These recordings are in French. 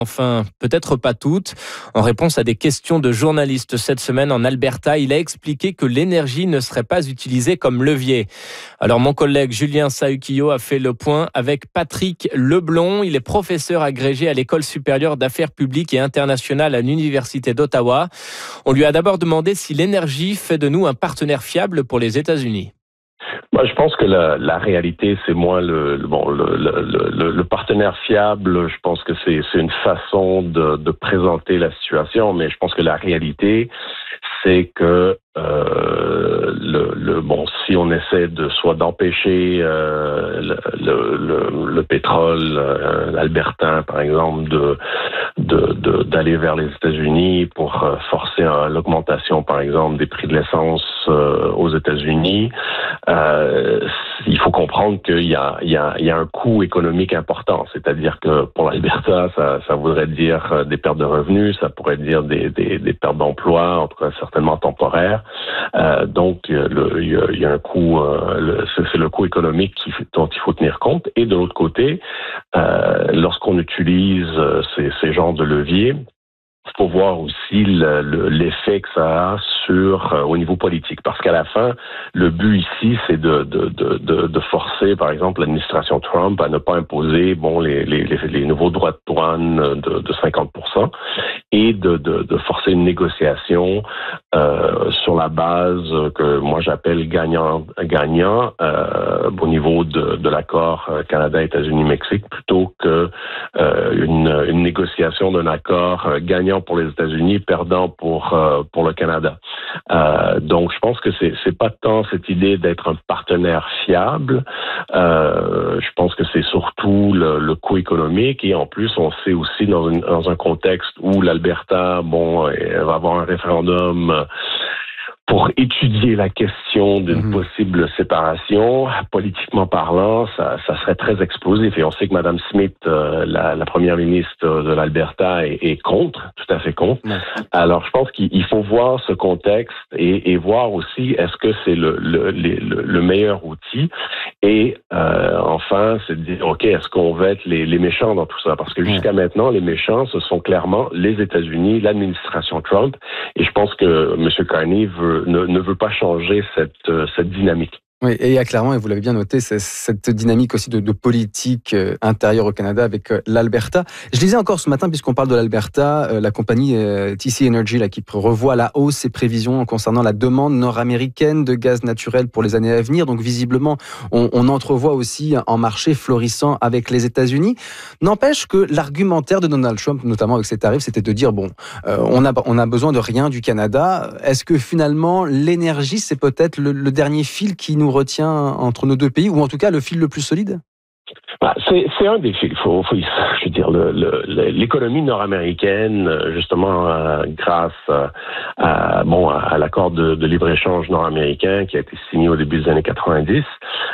Enfin, peut-être pas toutes. En réponse à des questions de journalistes cette semaine en Alberta, il a expliqué que l'énergie ne serait pas utilisée comme levier. Alors mon collègue Julien Sahuquillo a fait le point avec Patrick Leblond. Il est professeur agrégé à l'École supérieure d'affaires publiques et internationales à l'Université d'Ottawa. On lui a d'abord demandé si l'énergie fait de nous un partenaire fiable pour les États-Unis. Moi, je pense que la réalité, c'est moins le partenaire fiable. Je pense que c'est une façon de présenter la situation, mais je pense que la réalité, c'est que si on essaie soit d'empêcher le pétrole albertain, par exemple, d'aller vers les États-Unis pour forcer l'augmentation, par exemple, des prix de l'essence aux États-Unis, il faut comprendre qu'il y a un coût économique important. C'est-à-dire que pour l'Alberta, ça voudrait dire des pertes de revenus, ça pourrait dire des pertes d'emplois, en tout cas certainement temporaires. Donc il y a un coût, c'est le coût économique dont il faut tenir compte. Et de l'autre côté, lorsqu'on utilise ces genres de leviers, il faut voir aussi l'effet que ça a au niveau politique. Parce qu'à la fin, le but ici, c'est de forcer, par exemple, l'administration Trump à ne pas imposer les nouveaux droits de douane de 50% et de forcer une négociation sur la base que moi j'appelle gagnant-gagnant au niveau de l'accord Canada-États-Unis-Mexique plutôt que une négociation d'un accord gagnant pour les États-Unis, perdant pour le Canada. Donc, je pense que c'est pas tant cette idée d'être un partenaire fiable. Je pense que c'est surtout le coût économique et en plus, on sait aussi dans un contexte où l'Alberta, va avoir un référendum pour étudier la question d'une possible séparation, politiquement parlant, ça serait très explosif. Et on sait que Mme Smith, la première ministre de l'Alberta, est contre, tout à fait contre. Alors, je pense qu'il faut voir ce contexte et voir aussi est-ce que c'est le meilleur outil. Et enfin, c'est de dire, OK, est-ce qu'on va être les méchants dans tout ça? Parce que jusqu'à maintenant, les méchants, ce sont clairement les États-Unis, l'administration Trump. Et je pense que M. Carney ne veut pas changer cette dynamique. Oui, et il y a clairement, et vous l'avez bien noté, cette dynamique aussi de politique intérieure au Canada avec l'Alberta. Je lisais encore ce matin, puisqu'on parle de l'Alberta, la compagnie TC Energy là, qui revoit à la hausse ses prévisions concernant la demande nord-américaine de gaz naturel pour les années à venir. Donc visiblement, on entrevoit aussi un marché florissant avec les États-Unis. N'empêche que l'argumentaire de Donald Trump, notamment avec ses tarifs, c'était de dire, on a besoin de rien du Canada. Est-ce que finalement, l'énergie, c'est peut-être le dernier fil qui nous retient entre nos deux pays, ou en tout cas le fil le plus solide? C'est un des fils. Je veux dire, l'économie nord-américaine, justement, grâce à l'accord de libre-échange nord-américain qui a été signé au début des années 90,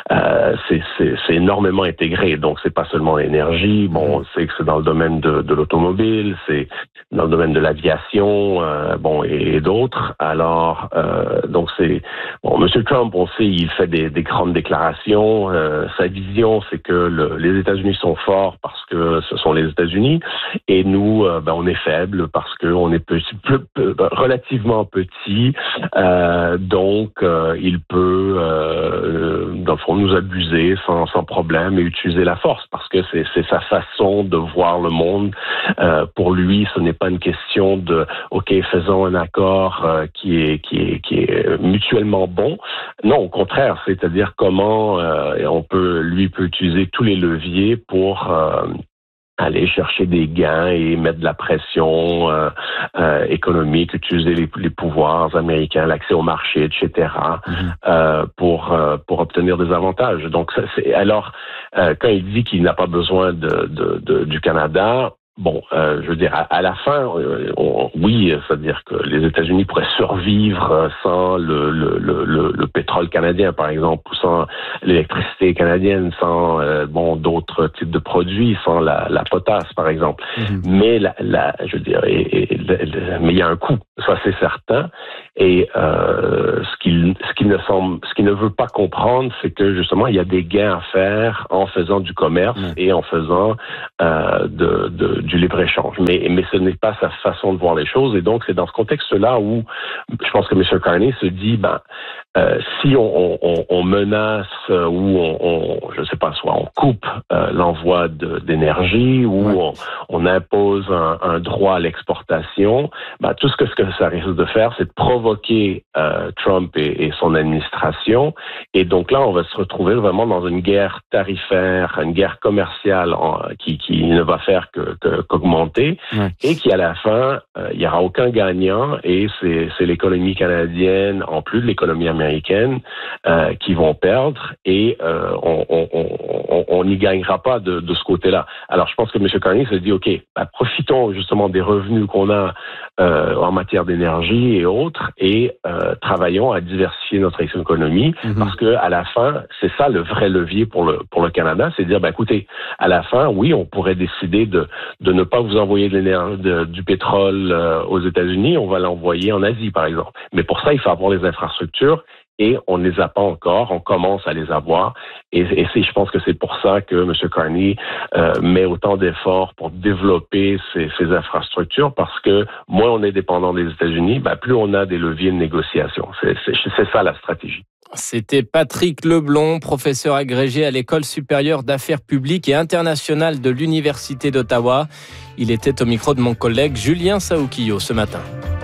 c'est énormément intégré. Donc, c'est pas seulement l'énergie. On sait que c'est dans le domaine de l'automobile, c'est dans le domaine de l'aviation, et d'autres. Alors, donc M. Trump, on sait, il fait des grandes déclarations. Sa vision, c'est que les États-Unis sont forts parce que ce sont les États-Unis et nous, on est faible parce qu'on est relativement petit. Donc, il peut, dans le fond, nous abuser sans problème et utiliser la force parce que c'est sa façon de voir le monde. Pour lui, ce n'est pas une question de OK, faisons un accord qui est mutuellement bon. Non, au contraire, c'est-à-dire comment lui peut utiliser tous les leviers pour aller chercher des gains et mettre de la pression économique, utiliser les pouvoirs américains, l'accès au marché, etc., pour obtenir des avantages. Donc, quand il dit qu'il n'a pas besoin du Canada, je veux dire, à la fin, oui, c'est-à-dire que les États-Unis pourraient survivre sans le pétrole canadien, par exemple, ou sans l'électricité canadienne, sans d'autres types de produits, sans la potasse, par exemple. Mais je veux dire, mais il y a un coût, ça c'est certain. Et ce qu'il ne veut pas comprendre, c'est que justement, il y a des gains à faire en faisant du commerce et en faisant du libre-échange. Mais ce n'est pas sa façon de voir les choses. Et donc, c'est dans ce contexte-là où je pense que M. Carney se dit, si on menace ou je sais pas, soit on coupe l'envoi d'énergie ou on impose un droit à l'exportation, tout ce que ça risque de faire, c'est de provoquer Trump et son administration. Et donc là, on va se retrouver vraiment dans une guerre tarifaire, une guerre commerciale qui ne va faire qu'augmenter et qui, à la fin, il n'y aura aucun gagnant et c'est l'économie canadienne, en plus de l'économie américaine, qui vont perdre et on n'y gagnera pas de ce côté-là. Alors, je pense que M. Carney se dit, OK, profitons justement des revenus qu'on a en matière d'énergie et autres et travaillons à diversifier notre économie parce que à la fin, c'est ça le vrai levier pour le Canada, c'est de dire, écoutez, à la fin, oui, on pourrait décider de ne pas vous envoyer du pétrole aux États-Unis, on va l'envoyer en Asie, par exemple. Mais pour ça, il faut avoir les infrastructures et on ne les a pas encore, on commence à les avoir. Et je pense que c'est pour ça que M. Carney met autant d'efforts pour développer ces infrastructures, parce que moins on est dépendant des États-Unis, plus on a des leviers de négociation. C'est ça la stratégie. C'était Patrick Leblond, professeur agrégé à l'École supérieure d'affaires publiques et internationales de l'Université d'Ottawa. Il était au micro de mon collègue Julien Saoukio ce matin.